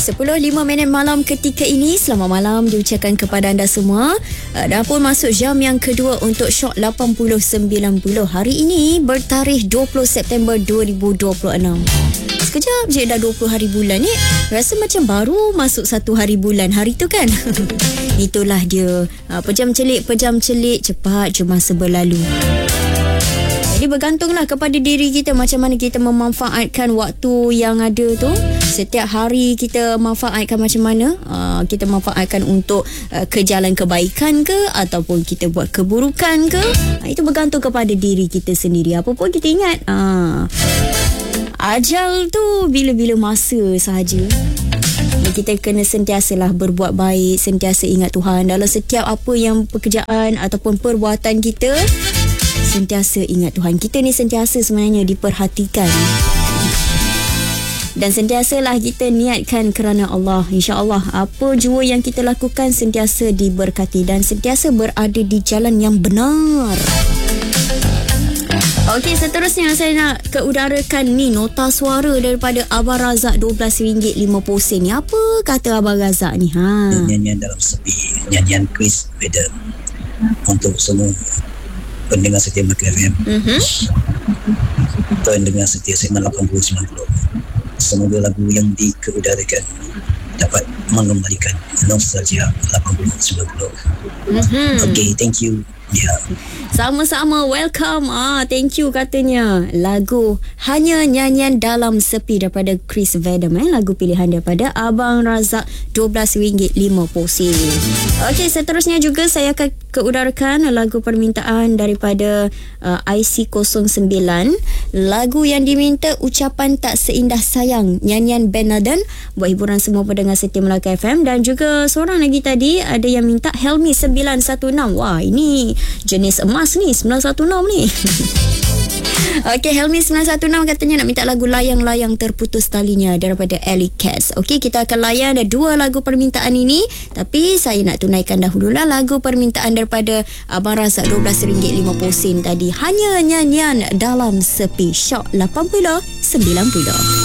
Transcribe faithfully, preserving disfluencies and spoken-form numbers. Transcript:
sepuluh lima minit malam ketika ini. Selamat malam diucapkan kepada anda semua. Dah pun masuk jam yang kedua untuk Shock lapan puluh sembilan puluh. Hari ini bertarikh dua puluh September dua ribu dua puluh enam. Sekejap je dah dua puluh hari bulan ni. Rasa macam baru masuk satu hari bulan hari tu kan. Itulah dia. Pejam celik, pejam celik, cepat je masa berlalu. Jadi bergantunglah kepada diri kita macam mana kita memanfaatkan waktu yang ada tu. Setiap hari kita manfaatkan macam mana. Uh, kita manfaatkan untuk uh, ke jalan kebaikan ke ataupun kita buat keburukan ke. Uh, itu bergantung kepada diri kita sendiri. Apa pun kita ingat. Uh, ajal tu bila-bila masa sahaja. Kita kena sentiasalah berbuat baik, sentiasa ingat Tuhan dalam setiap apa yang pekerjaan ataupun perbuatan kita. Sentiasa ingat Tuhan. Kita ni sentiasa sebenarnya diperhatikan. Dan sentiasalah kita niatkan kerana Allah. InsyaAllah apa jua yang kita lakukan sentiasa diberkati dan sentiasa berada di jalan yang benar. Okey, seterusnya saya nak keudarakan ni nota suara daripada Abang Razak dua belas ringgit lima puluh sen ni. Apa kata Abang Razak ni? Ha. Nyanyian dalam sepi, nyanyian Chris Vedder untuk semua pendengar setia Melaka F M, mm-hmm. pendengar setia segmen lapan puluh sembilan puluh. Semoga lagu yang dikeudarakan dapat mengembalikan nostalgia lapan puluh sembilan puluh. Mm-hmm. Okay, thank you. Yeah. Sama-sama, welcome. Ah, thank you katanya. Lagu Hanya Nyanyian Dalam Sepi daripada Chris Vedder, eh? Lagu pilihan daripada Abang Razak dua belas ringgit lima puluh sen. Okey, seterusnya juga saya akan keudarakan lagu permintaan daripada uh, I C kosong sembilan. Lagu yang diminta Ucapan Tak Seindah Sayang, nyanyian Ben Laden. Buat hiburan semua pendengar setia Melaka F M. Dan juga seorang lagi tadi ada yang minta Helmi sembilan satu enam. Wah, ini jenis emas ni, sembilan satu enam ni. Okey, Helmi sembilan satu enam katanya nak minta lagu Layang-Layang Terputus Talinya daripada Ellie Cats. Okey, kita akan layan ada dua lagu permintaan ini, tapi saya nak tunaikan dahululah lagu permintaan daripada Abang Razak dua belas ringgit lima puluh sen tadi. Hanya Nyanyian Dalam Sepi, Shock lapan puluh sembilan puluh.